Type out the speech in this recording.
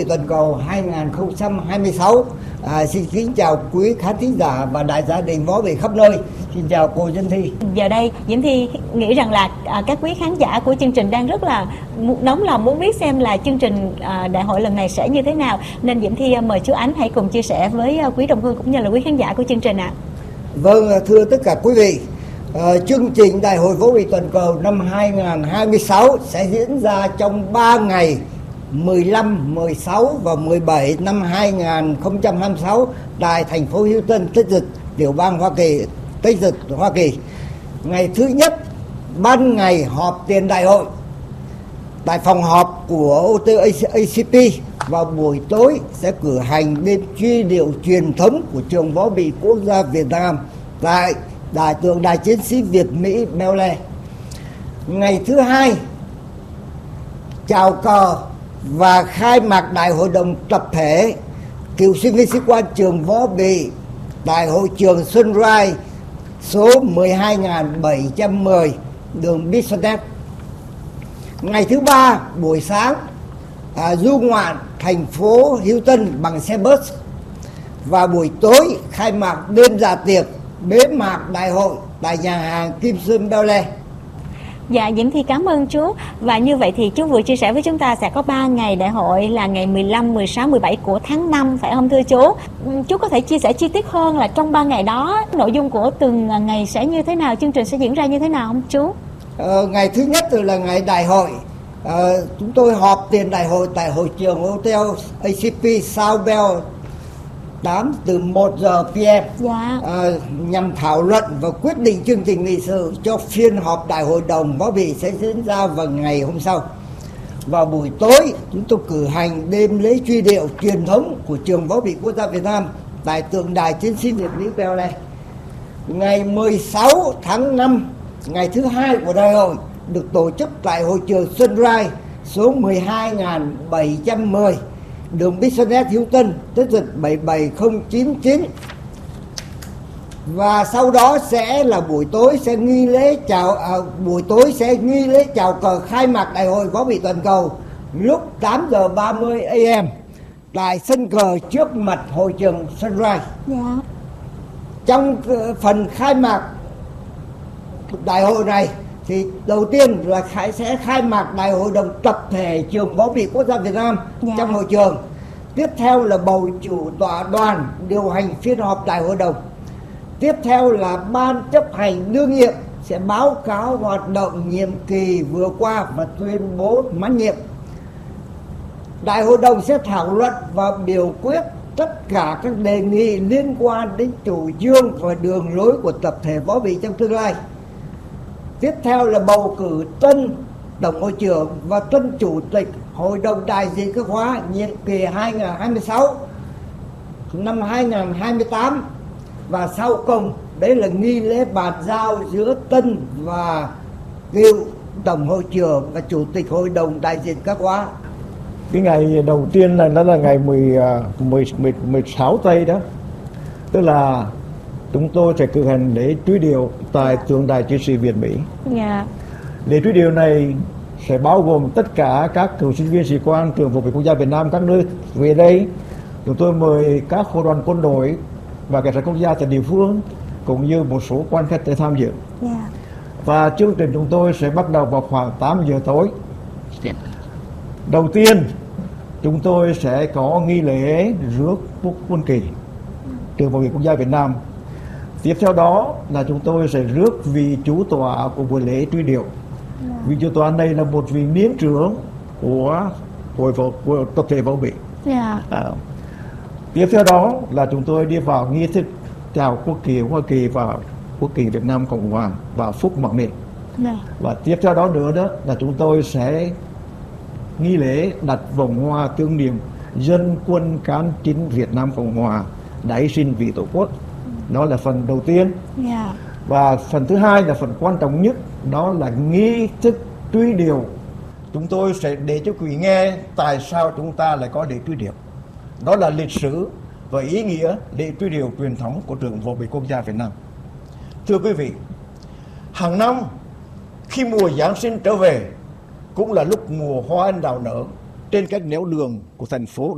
Toàn cầu 2026. Xin kính chào quý khán thính giả và đại gia đình võ vị khắp nơi. Xin chào cô Diễm Thi. Giờ đây Diễm Thi nghĩ rằng là các quý khán giả của chương trình đang rất là nóng lòng muốn biết xem là chương trình đại hội lần này sẽ như thế nào, nên Diễm Thi mời chú Ánh hãy cùng chia sẻ với quý đồng hương cũng như là quý khán giả của chương trình ạ. Vâng, thưa tất cả quý vị, chương trình Đại hội Võ vị Toàn cầu năm 2026 sẽ diễn ra trong 3 ngày 15, 16 và 17 năm 2026 tại thành phố Houston, Texas, tiểu bang Hoa Kỳ, Texas, Hoa Kỳ. Ngày thứ nhất, ban ngày họp tiền đại hội tại phòng họp của OTACP. Vào buổi tối sẽ cử hành đêm truy điệu truyền thống của trường võ bị quốc gia Việt Nam tại tượng đài chiến sĩ Việt Mỹ Bel Air. Ngày thứ hai, chào cờ và khai mạc đại hội đồng tập thể cựu sinh viên sĩ quan trường võ bị tại hội trường Sunrise số 12.710 đường Bisonet. Ngày thứ ba, buổi sáng du ngoạn thành phố Houston bằng xe bus, và buổi tối khai mạc đêm dạ tiệc bế mạc đại hội tại nhà hàng Kim Xuân Bel Air. Dạ, Diễm Thi cảm ơn chú. Và như vậy thì chú vừa chia sẻ với chúng ta sẽ có 3 ngày đại hội là ngày 15, 16, 17 của tháng 5, phải không thưa chú? Chú có thể chia sẻ chi tiết hơn là trong 3 ngày đó nội dung của từng ngày sẽ như thế nào, chương trình sẽ diễn ra như thế nào không chú? Ngày thứ nhất là ngày đại hội. Chúng tôi họp tiền đại hội tại hội trường Hotel ACP South Bell 8 từ 1 giờ PM. Dạ. Nhằm thảo luận và quyết định chương trình nghị sự cho phiên họp đại hội đồng võ bị sẽ diễn ra vào ngày hôm sau. Vào buổi tối, chúng tôi cử hành đêm lễ truy điệu truyền thống của trường võ bị quốc gia Việt Nam tại tượng đài chiến sĩ Việt Mỹ Bel Air. Ngày 16 tháng 5, ngày thứ hai của đại hội, được tổ chức tại hội trường Sunrise số 12.710 đường Bisonet, Houston, Texas 77099. Và sau đó sẽ là buổi tối sẽ nghi lễ chào cờ khai mạc đại hội võ bị toàn cầu lúc 8 giờ 30 AM tại sân cờ trước mặt hội trường Sunrise. Dạ. Trong phần khai mạc đại hội này thì đầu tiên là sẽ khai mạc đại hội đồng tập thể trường võ bị quốc gia Việt Nam trong hội trường. Tiếp theo là bầu chủ tọa đoàn điều hành phiên họp đại hội đồng. Tiếp theo là ban chấp hành đương nhiệm sẽ báo cáo hoạt động nhiệm kỳ vừa qua và tuyên bố mãn nhiệm. Đại hội đồng sẽ thảo luận và biểu quyết tất cả các đề nghị liên quan đến chủ trương và đường lối của tập thể võ bị trong tương lai. Tiếp theo là bầu cử tân tổng hội trưởng và tân chủ tịch hội đồng đại diện các khóa nhiệm kỳ 2026 năm 2028. Và sau cùng đấy là nghi lễ bàn giao giữa tân và cựu tổng hội trưởng và chủ tịch hội đồng đại diện các khóa. Cái ngày đầu tiên là nó là ngày 16 tây đó, tức là chúng tôi sẽ cử hành lễ truy điệu tại tượng đài chiến sĩ Việt Mỹ. Yeah. Lễ truy điệu này sẽ bao gồm tất cả các cựu sinh viên sĩ quan trường võ bị quốc gia Việt Nam các nơi về đây. Chúng tôi mời các khối đoàn quân đội và cảnh sát quốc gia tại địa phương cũng như một số quan khách tới tham dự. Yeah. Và chương trình chúng tôi sẽ bắt đầu vào khoảng 8 giờ tối. Đầu tiên chúng tôi sẽ có nghi lễ rước quân kỳ trường võ bị quốc gia Việt Nam. Tiếp theo đó là chúng tôi sẽ rước vị chủ tọa của buổi lễ truy điệu. Vị chủ tọa này là một vị miến trưởng của tập thể võ bị. Tiếp theo đó là chúng tôi đi vào nghi thức chào quốc kỳ Hoa Kỳ và quốc kỳ Việt Nam Cộng Hòa và phúc mặc niệm. Và tiếp theo đó nữa đó là chúng tôi sẽ nghi lễ đặt vòng hoa tưởng niệm dân quân cán chính Việt Nam Cộng Hòa đã hy sinh vì Tổ quốc. Đó là phần đầu tiên. Và phần thứ hai là phần quan trọng nhất, đó là nghi thức truy điệu. Chúng tôi sẽ để cho quý vị nghe tại sao chúng ta lại có lễ truy điệu. Đó là lịch sử và ý nghĩa lễ truy điệu truyền thống của trường võ bị quốc gia Việt Nam. Thưa quý vị, hàng năm khi mùa Giáng sinh trở về cũng là lúc mùa hoa anh đào nở trên các nẻo đường của thành phố